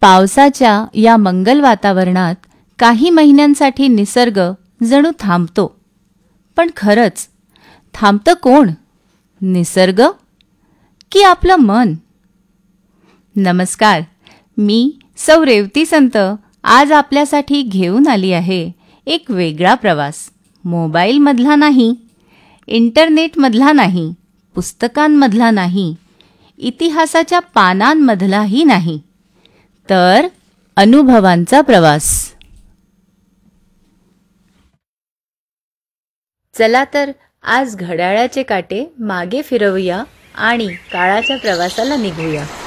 पावसाच्या या मंगल वातावरणात काही महिन्यांसाठी निसर्ग जणू थांबतो. पण खरंच थांबतं कोण? निसर्ग की आपलं मन? नमस्कार, मी सौ रेवती संत आज आपल्यासाठी घेऊन आली आहे एक वेगळा प्रवास. मोबाईलमधला नाही, इंटरनेटमधला नाही, पुस्तकांमधला नाही, इतिहासाच्या पानांमधलाही नाही, तर अनुभवांचा प्रवास. चला तर आज घड्याळाचे काटे मागे फिरवूया आणि काळाच्या प्रवासाला निघूया.